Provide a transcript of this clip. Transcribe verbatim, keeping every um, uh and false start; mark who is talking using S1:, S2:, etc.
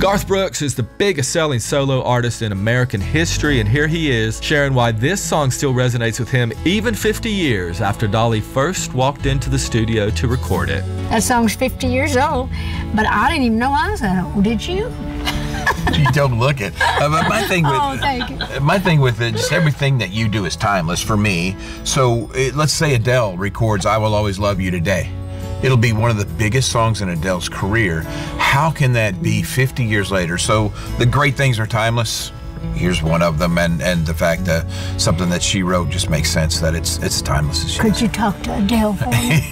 S1: Garth Brooks is the biggest selling solo artist in American history, and here he is sharing why this song still resonates with him even fifty years after Dolly first walked into the studio to record it.
S2: That song's fifty years old, but I didn't even know I was that old, did you?
S3: You don't look it. Uh, but my thing with
S2: Oh, thank you.
S3: my thing with it, just everything that you do is timeless for me. So it, let's say Adele records "I Will Always Love You" today. It'll be one of the biggest songs in Adele's career. How can that be fifty years later? So the great things are timeless. Here's one of them, and, and the fact that something that she wrote just makes sense that it's it's timeless as she
S2: Could
S3: is.
S2: you talk to Adele for me?